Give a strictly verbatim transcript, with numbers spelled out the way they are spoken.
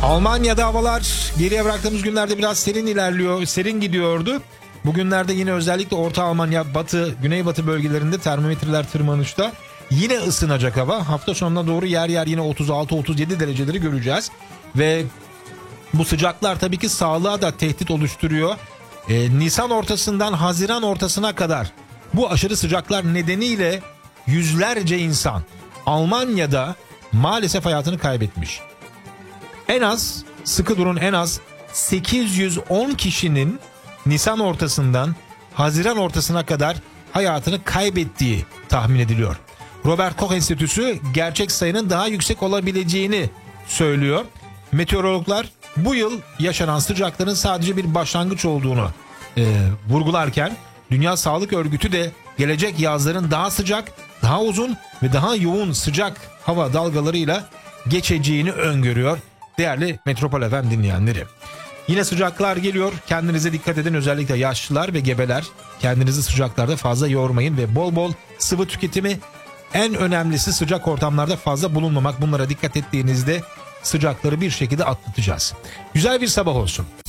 Almanya'da havalar geriye bıraktığımız günlerde biraz serin ilerliyor, serin gidiyordu. Bugünlerde yine özellikle Orta Almanya, Batı, Güneybatı bölgelerinde termometreler tırmanışta. Yine ısınacak hava. Hafta sonuna doğru yer yer yine otuz altı otuz yedi dereceleri göreceğiz. Ve bu sıcaklar tabii ki sağlığa da tehdit oluşturuyor. Ee, Nisan ortasından Haziran ortasına kadar bu aşırı sıcaklar nedeniyle yüzlerce insan Almanya'da maalesef hayatını kaybetmiş. En az, sıkı durun, en az sekiz yüz on kişinin Nisan ortasından Haziran ortasına kadar hayatını kaybettiği tahmin ediliyor. Robert Koch Enstitüsü gerçek sayının daha yüksek olabileceğini söylüyor. Meteorologlar bu yıl yaşanan sıcakların sadece bir başlangıç olduğunu e, vurgularken Dünya Sağlık Örgütü de gelecek yazların daha sıcak, daha uzun ve daha yoğun sıcak hava dalgalarıyla geçeceğini öngörüyor. Değerli Metropol F M dinleyenleri. Yine sıcaklar geliyor. Kendinize dikkat edin. Özellikle yaşlılar ve gebeler. Kendinizi sıcaklarda fazla yormayın ve bol bol sıvı tüketimi. En önemlisi sıcak ortamlarda fazla bulunmamak. Bunlara dikkat ettiğinizde sıcakları bir şekilde atlatacağız. Güzel bir sabah olsun.